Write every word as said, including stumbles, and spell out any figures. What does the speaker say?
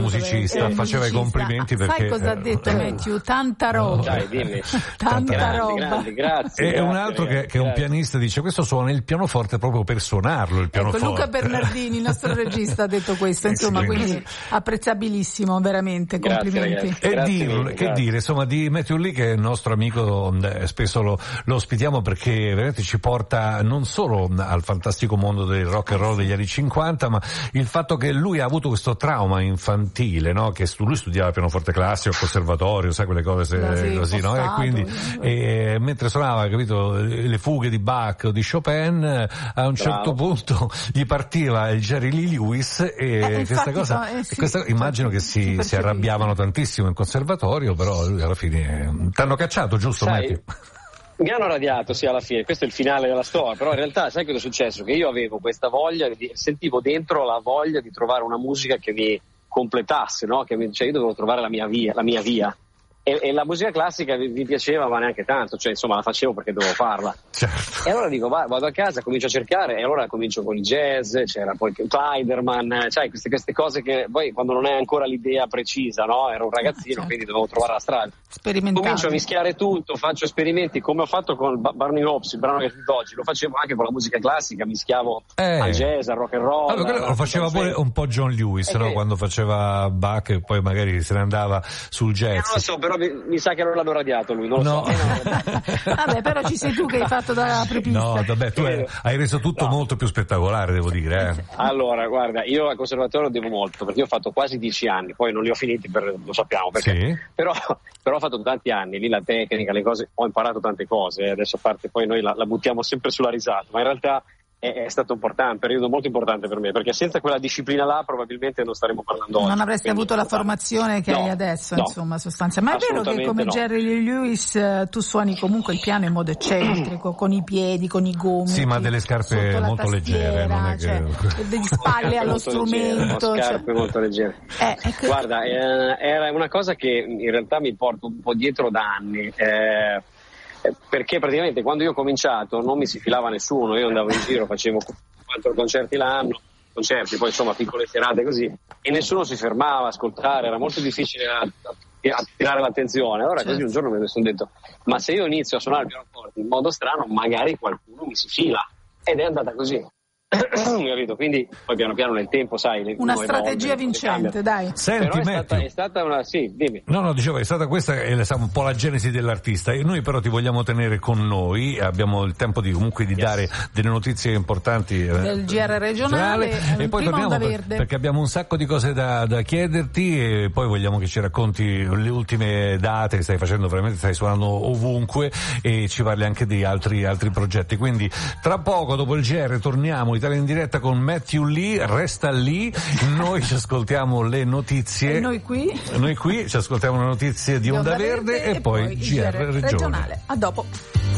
musicista, faceva i complimenti perché... Sai cosa ha detto Matthew? Tanta roba. No, dai, dimmi. Tanta grandi, roba. Grandi, grazie. E grazie, un altro ragazzi, che, che è un grazie. pianista dice questo suona il pianoforte proprio per suonarlo, il pianoforte. Ecco, Luca Bernardini, il nostro regista, ha detto questo, insomma, sì. quindi apprezzabilissimo, veramente, Grazie, complimenti. ragazzi. E Grazie dire, mille, che grazie. dire, insomma, di Matthew Lee, che è il nostro amico, eh, spesso lo, lo ospitiamo perché veramente ci porta non solo al fantastico mondo del rock and roll degli anni cinquanta, ma il fatto che lui ha avuto questo trauma infantile, no? Che stu- lui studiava pianoforte classico al conservatorio, sai quelle cose No, sì, così, no? E passato, quindi e, mentre suonava, capito, le fughe di Bach o di Chopin, a un certo Bravo. punto gli partiva il Jerry Lee Lewis e Eh, questa infatti, cosa, eh, sì, questa, immagino che si si, si percepisce. arrabbiavano tantissimo in conservatorio, però lui alla fine t'hanno cacciato, giusto, Sai, Matthew? mi hanno radiato, sì, alla fine, questo è il finale della storia, però in realtà sai cosa è successo? Che io avevo questa voglia, di, sentivo dentro la voglia di trovare una musica che mi completasse, no? Che mi, cioè io dovevo trovare la mia via, la mia via. E, e la musica classica mi, mi piaceva, ma neanche tanto, cioè insomma la facevo perché dovevo farla. Certo. E allora dico, va, vado a casa, comincio a cercare, e allora comincio con il jazz, c'era poi Tiderman, cioè queste, queste cose che poi quando non hai ancora l'idea precisa, no? Ero un ragazzino, certo. quindi dovevo trovare la strada. Sperimentare. Comincio a mischiare tutto, faccio esperimenti come ho fatto con Burning Hopes, il brano che sento oggi, lo facevo anche con la musica classica, mischiavo Eh. al jazz, al rock and roll. Allora, quello al- lo faceva pure un po' John Lewis, Eh, no? che- Quando faceva Bach e poi magari se ne andava sul Eh, jazz. non lo so, però mi, mi sa che non l'hanno radiato lui, non lo No. so. Eh, no. Vabbè, però ci sei tu che hai fatto da apripista. No, vabbè, tu hai, hai reso tutto No. molto più spettacolare, devo dire. Eh. Allora, guarda, io al conservatorio devo molto, perché io ho fatto quasi dieci anni, poi non li ho finiti, per, lo sappiamo, perché, Sì. però, però ho fatto tanti anni, lì la tecnica, le cose, ho imparato tante cose, eh, adesso a parte poi noi la, la buttiamo sempre sulla risata, ma in realtà è, è stato importante, un periodo molto importante per me, perché senza quella disciplina là probabilmente non staremo parlando oggi. Non avresti Quindi, avuto la formazione che no, hai adesso, no. insomma, sostanza. Ma è vero che Assolutamente come no. Jerry Lee Lewis eh, tu suoni comunque il piano in modo eccentrico, con i piedi, con i gomiti. Sì, ma delle scarpe sotto la molto tastiera, leggere, non è cioè, che- degli spalle allo Molto leggere, strumento. ho cioè- scarpe molto leggere. Eh, ecco- Guarda, eh, era una cosa che in realtà mi porto un po' dietro da anni, eh, perché praticamente quando io ho cominciato non mi si filava nessuno, io andavo in giro, facevo quattro concerti l'anno, concerti, poi insomma piccole serate così, e nessuno si fermava a ascoltare, era molto difficile a- a- attirare l'attenzione. Allora Certo. così un giorno mi sono detto, ma se io inizio a suonare il pianoforte in modo strano, magari qualcuno mi si fila, ed è andata così. Capito? Quindi poi piano piano nel tempo, sai, le- una uno strategia evolve, vincente, cambia. dai. Senti, Però è stata, Matthew. è stata una, sì, dimmi. No, no, dicevo, è stata questa è un po' la genesi dell'artista e noi però ti vogliamo tenere con noi, abbiamo il tempo di comunque di Yes. dare delle notizie importanti eh, Del G R regionale, regionale, e poi prima torniamo Onda per- Verde. perché abbiamo un sacco di cose da, da chiederti e poi vogliamo che ci racconti le ultime date che stai facendo, veramente stai suonando ovunque e ci parli anche di altri, altri progetti. Quindi tra poco, dopo il G R, torniamo Italia in diretta con Matthew Lee, resta lì, noi ci ascoltiamo le notizie. E noi qui? Noi qui ci ascoltiamo le notizie di Onda, Verde, e poi G R regionale. regionale. A dopo.